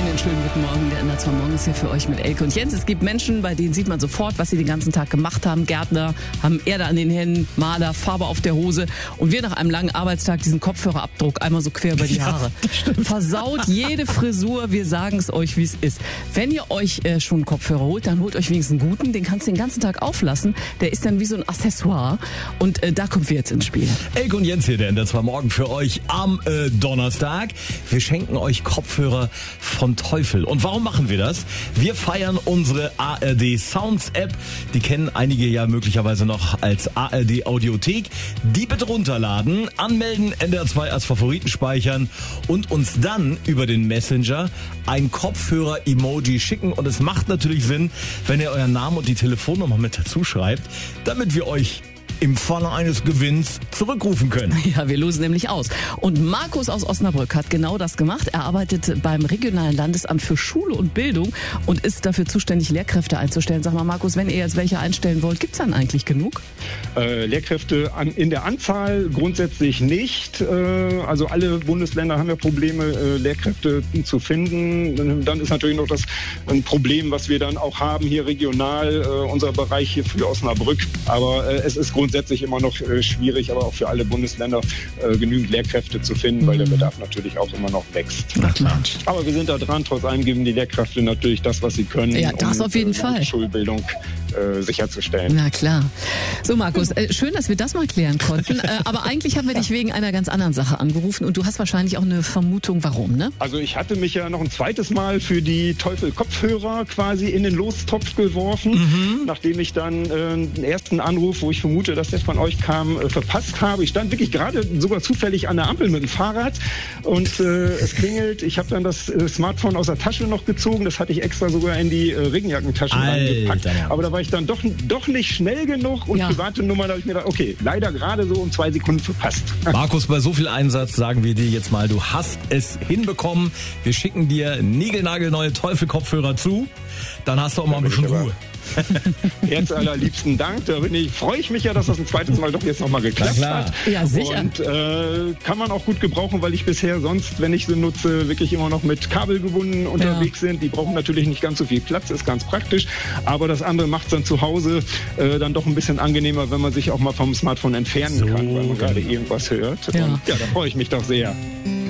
Einen schönen guten Morgen. Der NDR 2 Morgen ist hier für euch mit Elke und Jens. Es gibt Menschen, bei denen sieht man sofort, was sie den ganzen Tag gemacht haben. Gärtner haben Erde an den Händen, Maler, Farbe auf der Hose. Und wir nach einem langen Arbeitstag diesen Kopfhörerabdruck einmal so quer über die Haare. Versaut jede Frisur. Wir sagen es euch, wie es ist. Wenn ihr euch schon einen Kopfhörer holt, dann holt euch wenigstens einen guten. Den kannst du den ganzen Tag auflassen. Der ist dann wie so ein Accessoire. Und da kommen wir jetzt ins Spiel. Elke und Jens hier, der NDR 2 Morgen für euch am Donnerstag. Wir schenken euch Kopfhörer von Teufel. Und warum machen wir das? Wir feiern unsere ARD Sounds App. Die kennen einige ja möglicherweise noch als ARD Audiothek. Die bitte runterladen, anmelden, NDR 2 als Favoriten speichern und uns dann über den Messenger ein Kopfhörer-Emoji schicken. Und es macht natürlich Sinn, wenn ihr euren Namen und die Telefonnummer mit dazu schreibt, damit wir euch im Falle eines Gewinns zurückrufen können. Ja, wir losen nämlich aus. Und Markus aus Osnabrück hat genau das gemacht. Er arbeitet beim regionalen Landesamt für Schule und Bildung und ist dafür zuständig, Lehrkräfte einzustellen. Sag mal, Markus, wenn ihr jetzt welche einstellen wollt, gibt's dann eigentlich genug? Lehrkräfte in der Anzahl grundsätzlich nicht. Also alle Bundesländer haben ja Probleme, Lehrkräfte zu finden. Dann ist natürlich noch das ein Problem, was wir dann auch haben hier regional, unser Bereich hier für Osnabrück. Aber es ist grundsätzlich immer noch schwierig, aber auch für alle Bundesländer genügend Lehrkräfte zu finden, weil der Bedarf natürlich auch immer noch wächst. Na klar. Aber wir sind da dran, trotz allem geben die Lehrkräfte natürlich das, was sie können, Ja, das auf jeden Fall. Schulbildung sicherzustellen. Na klar. So, Markus, schön, dass wir das mal klären konnten. Aber eigentlich haben wir dich wegen einer ganz anderen Sache angerufen und du hast wahrscheinlich auch eine Vermutung, warum, ne? Also ich hatte mich ja noch ein zweites Mal für die Teufel-Kopfhörer quasi in den Lostopf geworfen, nachdem ich dann den ersten Anruf, wo ich vermute, dass der von euch kam, verpasst habe. Ich stand wirklich gerade sogar zufällig an der Ampel mit dem Fahrrad und es klingelt. Ich habe dann das Smartphone aus der Tasche noch gezogen. Das hatte ich extra sogar in die Regenjackentasche reingepackt. Aber da war ich dann doch nicht schnell genug und private Nummer, da habe ich mir gedacht, okay, leider gerade so um 2 Sekunden verpasst. Markus, bei so viel Einsatz sagen wir dir jetzt mal, du hast es hinbekommen. Wir schicken dir niegelnagelneue Teufel-Kopfhörer zu. Dann hast du auch mal ein bisschen Ruhe. Herzallerliebsten Dank. Da freue ich mich ja, dass das ein zweites Mal doch jetzt nochmal geklappt hat. Ja, sicher. Und kann man auch gut gebrauchen, weil ich bisher sonst, wenn ich sie nutze, wirklich immer noch mit Kabel gebunden unterwegs sind. Die brauchen natürlich nicht ganz so viel Platz, ist ganz praktisch. Aber das andere macht es dann zu Hause dann doch ein bisschen angenehmer, wenn man sich auch mal vom Smartphone entfernen kann, weil man gerade irgendwas hört. Ja. Und ja, da freue ich mich doch sehr.